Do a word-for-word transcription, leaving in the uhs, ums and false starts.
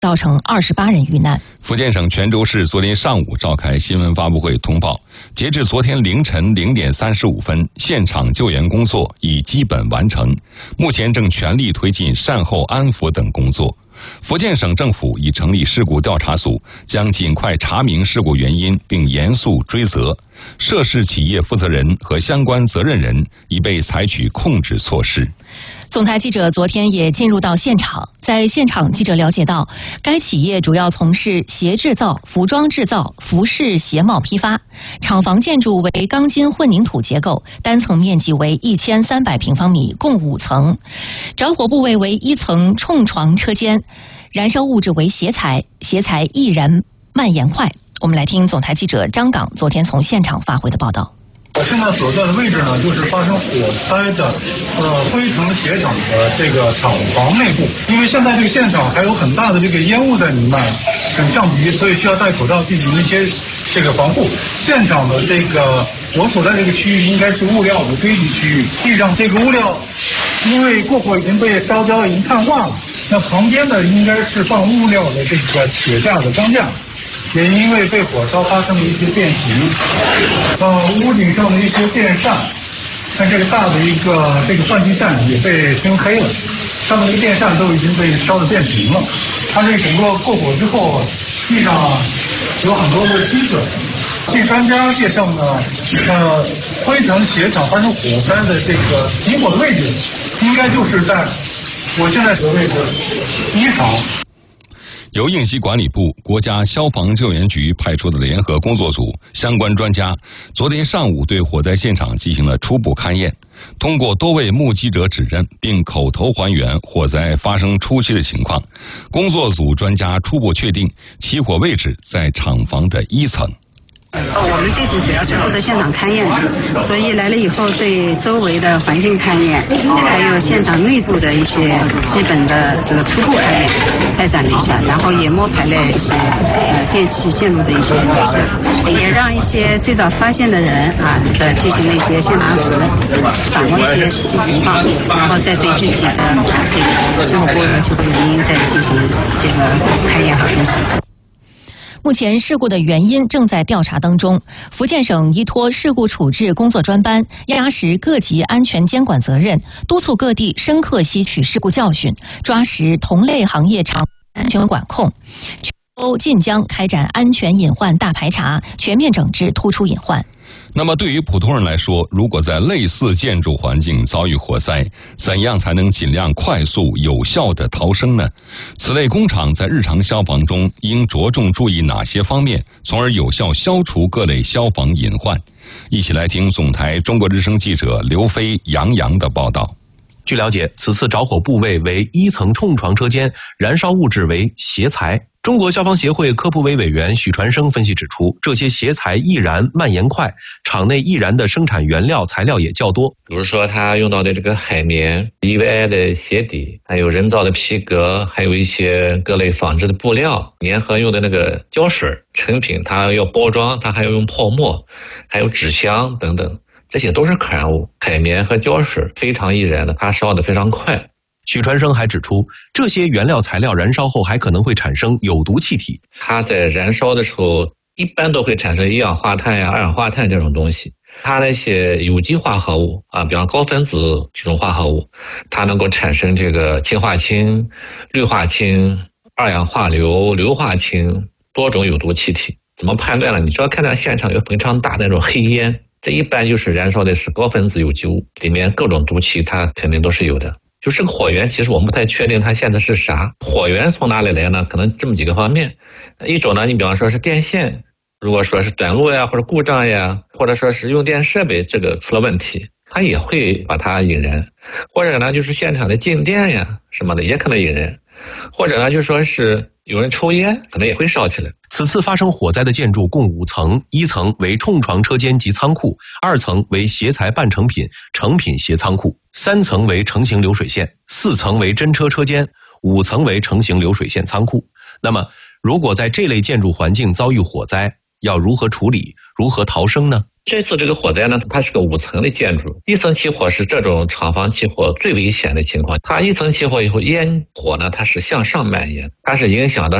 造成二十八人遇难。 福建省泉州市昨天上午召开新闻发布会通报，截至昨天凌晨零点三十五分，现场救援工作已基本完成，目前正全力推进善后安抚等工作。福建省政府已成立事故调查组，将尽快查明事故原因并严肃追责，涉事企业负责人和相关责任人已被采取控制措施。 总台记者昨天也进入到现场，在现场记者了解到，该企业主要从事鞋制造、服装制造、服饰鞋帽批发，厂房建筑为钢筋混凝土结构，单层面积为一千三百平方米，共五层，着火部位为一层冲床车间，燃烧物质为鞋材，鞋材易燃蔓延快。我们来听总台记者张岗昨天从现场发回的报道。 我现在所在的位置呢，就是发生火灾的呃辉腾鞋厂的这个厂房内部。因为现在这个现场还有很大的这个烟雾在弥漫，很呛鼻，所以需要戴口罩进行一些这个防护。现场的这个我所在这个区域应该是物料的堆积区域，地上这个物料因为过火已经被烧焦，已经碳化了。那旁边的应该是放物料的这个铁架的钢架，也因为被火烧发生了一些变形，呃，屋顶上的一些电扇，像这个大的一个这个换气扇也被熏黑了，上面这个电扇都已经被烧得变形了。它这整个过火之后，地上有很多的积水。据专家介绍呢，呃，辉腾鞋厂发生火灾的这个起火的位置，应该就是在我现在所位置一厂。 由应急管理部、国家消防救援局派出的联合工作组相关专家昨天上午对火灾现场进行了初步勘验，通过多位目击者指认并口头还原火灾发生初期的情况，工作组专家初步确定起火位置在厂房的一层。 我们这组主要是负责现场勘验的，所以来了以后对周围的环境勘验，还有现场内部的一些基本的这个初步勘验开展了一下，然后也摸排了一些呃电气线路的一些路线，也让一些最早发现的人啊的进行了一些现场指认，掌握一些实际情况，然后再对具体的这个起火过程、起火原因再进行这个勘验和分析。 目前事故的原因正在调查当中。福建省依托事故处置工作专班，压实各级安全监管责任，督促各地深刻吸取事故教训，抓实同类行业厂安全管控，全都晋江开展安全隐患大排查，全面整治突出隐患。 那么对于普通人来说，如果在类似建筑环境遭遇火灾，怎样才能尽量快速有效地逃生呢？此类工厂在日常消防中应着重注意哪些方面，从而有效消除各类消防隐患？一起来听总台中国之声记者刘飞、杨洋的报道。 据了解，此次着火部位为一层冲床车间，燃烧物质为鞋材。中国消防协会科普委委员许传生分析指出，这些鞋材易燃蔓延快，厂内易燃的生产原料材料也较多。 比如说它用到的这个海绵、E V I 的鞋底，还有人造的皮革，还有一些各类纺织的布料，粘合用的那个胶水，成品它要包装，它还要用泡沫，还有纸箱等等，这些都是可燃物。海绵和胶水非常易燃的，它烧得非常快。 许传生还指出，这些原料材料燃烧后还可能会产生有毒气体。 它在燃烧的时候一般都会产生一氧化碳呀、二氧化碳这种东西。它那些有机化合物啊，比方高分子这种化合物，它能够产生这个氢化氢、氯化氢、二氧化硫、硫化氢多种有毒气体。怎么判断呢？你只要看到现场有非常大的那种黑烟，这一般就是燃烧的是高分子有机物，里面各种毒气它肯定都是有的。就这个火源，其实我们不太确定它现在是啥。火源从哪里来呢？可能这么几个方面。一种呢，你比方说是电线，如果说是短路呀，或者故障呀，或者说是用电设备这个出了问题，它也会把它引燃。或者呢，就是现场的静电呀什么的也可能引燃。或者呢，就说是有人抽烟，可能也会烧起来。 此次发生火灾的建筑共五层，一层为冲床车间及仓库，二层为鞋材半成品、成品鞋仓库，三层为成型流水线，四层为真车车间，五层为成型流水线仓库。那么，如果在这类建筑环境遭遇火灾，要如何处理、如何逃生呢？ 这次这个火灾呢，它是个五层的建筑，一层起火是这种厂房起火最危险的情况。它一层起火以后，烟火呢它是向上蔓延，它是影响到